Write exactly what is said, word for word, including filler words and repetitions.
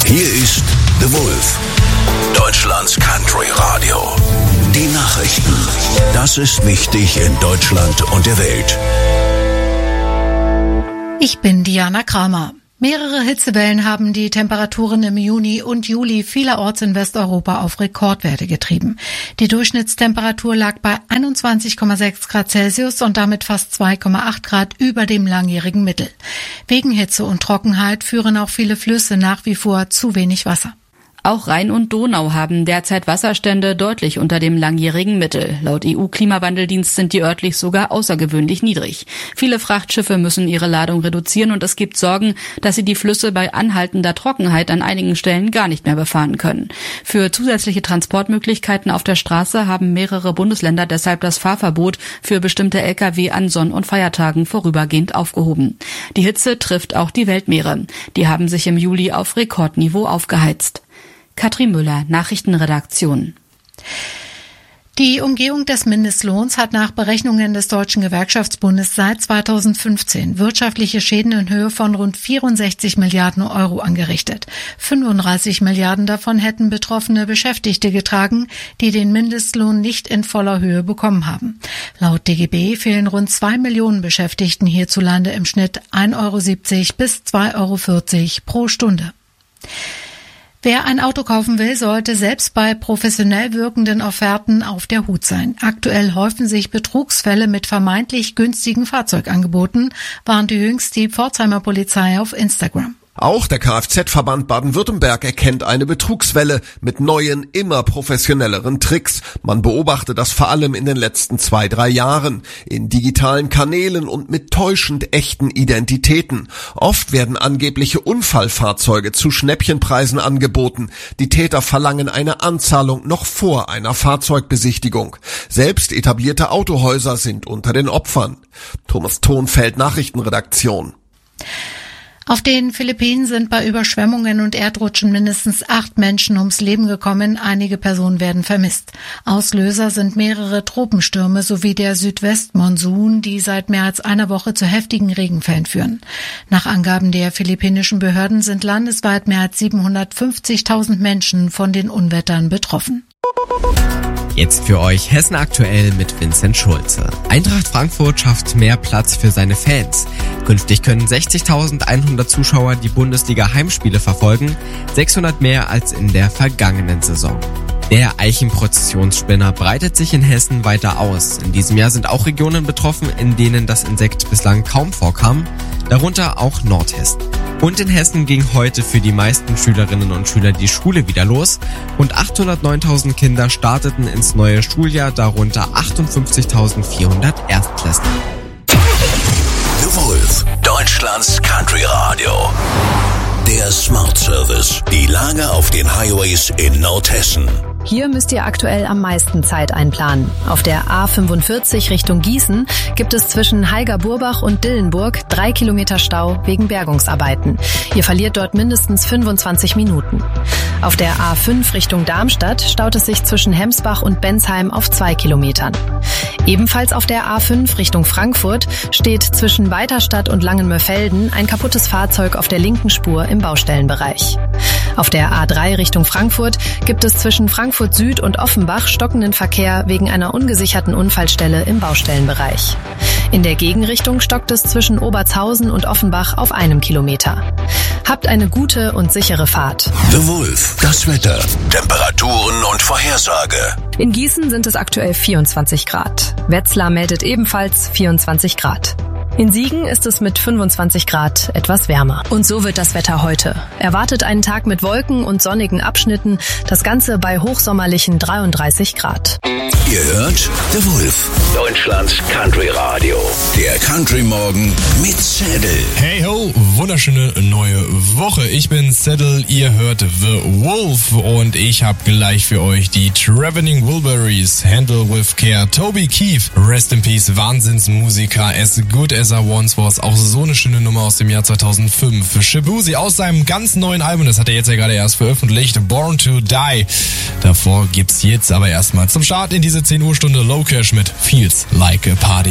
Hier ist The Wolf, Deutschlands Country Radio. Die Nachrichten. Das ist wichtig in Deutschland und der Welt. Ich bin Diana Kramer. Mehrere Hitzewellen haben die Temperaturen im Juni und Juli vielerorts in Westeuropa auf Rekordwerte getrieben. Die Durchschnittstemperatur lag bei einundzwanzig Komma sechs Grad Celsius und damit fast zwei Komma acht Grad über dem langjährigen Mittel. Wegen Hitze und Trockenheit führen auch viele Flüsse nach wie vor zu wenig Wasser. Auch Rhein und Donau haben derzeit Wasserstände deutlich unter dem langjährigen Mittel. Laut E U-Klimawandeldienst sind die örtlich sogar außergewöhnlich niedrig. Viele Frachtschiffe müssen ihre Ladung reduzieren und es gibt Sorgen, dass sie die Flüsse bei anhaltender Trockenheit an einigen Stellen gar nicht mehr befahren können. Für zusätzliche Transportmöglichkeiten auf der Straße haben mehrere Bundesländer deshalb das Fahrverbot für bestimmte L K W an Sonn- und Feiertagen vorübergehend aufgehoben. Die Hitze trifft auch die Weltmeere. Die haben sich im Juli auf Rekordniveau aufgeheizt. Katrin Müller, Nachrichtenredaktion. Die Umgehung des Mindestlohns hat nach Berechnungen des Deutschen Gewerkschaftsbundes seit zweitausendfünfzehn wirtschaftliche Schäden in Höhe von rund vierundsechzig Milliarden Euro angerichtet. fünfunddreißig Milliarden davon hätten betroffene Beschäftigte getragen, die den Mindestlohn nicht in voller Höhe bekommen haben. Laut D G B fehlen rund zwei Millionen Beschäftigten hierzulande im Schnitt ein Euro siebzig bis zwei Euro vierzig pro Stunde. Wer ein Auto kaufen will, sollte selbst bei professionell wirkenden Offerten auf der Hut sein. Aktuell häufen sich Betrugsfälle mit vermeintlich günstigen Fahrzeugangeboten, warnte jüngst die Pforzheimer Polizei auf Instagram. Auch der Kfz-Verband Baden-Württemberg erkennt eine Betrugswelle mit neuen, immer professionelleren Tricks. Man beobachte das vor allem in den letzten zwei, drei Jahren. In digitalen Kanälen und mit täuschend echten Identitäten. Oft werden angebliche Unfallfahrzeuge zu Schnäppchenpreisen angeboten. Die Täter verlangen eine Anzahlung noch vor einer Fahrzeugbesichtigung. Selbst etablierte Autohäuser sind unter den Opfern. Thomas Thonfeld, Nachrichtenredaktion. Auf den Philippinen sind bei Überschwemmungen und Erdrutschen mindestens acht Menschen ums Leben gekommen. Einige Personen werden vermisst. Auslöser sind mehrere Tropenstürme sowie der Südwestmonsun, die seit mehr als einer Woche zu heftigen Regenfällen führen. Nach Angaben der philippinischen Behörden sind landesweit mehr als siebenhundertfünfzigtausend Menschen von den Unwettern betroffen. Jetzt für euch Hessen aktuell mit Vincent Schulze. Eintracht Frankfurt schafft mehr Platz für seine Fans. Künftig können sechzigtausendeinhundert Zuschauer die Bundesliga-Heimspiele verfolgen, sechshundert mehr als in der vergangenen Saison. Der Eichenprozessionsspinner breitet sich in Hessen weiter aus. In diesem Jahr sind auch Regionen betroffen, in denen das Insekt bislang kaum vorkam, darunter auch Nordhessen. Und in Hessen ging heute für die meisten Schülerinnen und Schüler die Schule wieder los. Rund achthundertneuntausend Kinder starteten ins neue Schuljahr, darunter achtundfünfzigtausendvierhundert Erstklässler. The Wolf, Deutschlands Country Radio. Der Smart Service. Die Lage auf den Highways in Nordhessen. Hier müsst ihr aktuell am meisten Zeit einplanen. Auf der A fünfundvierzig Richtung Gießen gibt es zwischen Heiger-Burbach und Dillenburg drei Kilometer Stau wegen Bergungsarbeiten. Ihr verliert dort mindestens fünfundzwanzig Minuten. Auf der A fünf Richtung Darmstadt staut es sich zwischen Hemsbach und Bensheim auf zwei Kilometern. Ebenfalls auf der A fünf Richtung Frankfurt steht zwischen Weiterstadt und Langenmörfelden ein kaputtes Fahrzeug auf der linken Spur im Baustellenbereich. Auf der A drei Richtung Frankfurt gibt es zwischen Frankfurt Süd und Offenbach stockenden Verkehr wegen einer ungesicherten Unfallstelle im Baustellenbereich. In der Gegenrichtung stockt es zwischen Obertshausen und Offenbach auf einem Kilometer. Habt eine gute und sichere Fahrt. The Wolf, das Wetter, Temperaturen und Vorhersage. In Gießen sind es aktuell vierundzwanzig Grad. Wetzlar meldet ebenfalls vierundzwanzig Grad. In Siegen ist es mit fünfundzwanzig Grad etwas wärmer. Und so wird das Wetter heute. Erwartet einen Tag mit Wolken und sonnigen Abschnitten, das Ganze bei hochsommerlichen dreiunddreißig Grad. Ihr hört The Wolf, Deutschlands Country Radio. Der Country Morgen mit Saddle. Hey ho, wunderschöne neue Woche. Ich bin Saddle, ihr hört The Wolf und ich habe gleich für euch die Traveling Wilburys, Handle with Care, Toby Keith, Rest in Peace, Wahnsinnsmusiker, As Good As I Once Was, auch so eine schöne Nummer aus dem Jahr zweitausendfünf. Shabuzi aus seinem ganz neuen Album, das hat er jetzt ja gerade erst veröffentlicht, Born to Die. Davor gibt's jetzt aber erstmal zum Start in diese zehn Uhr Stunde Low Cash mit Feels Like a Party.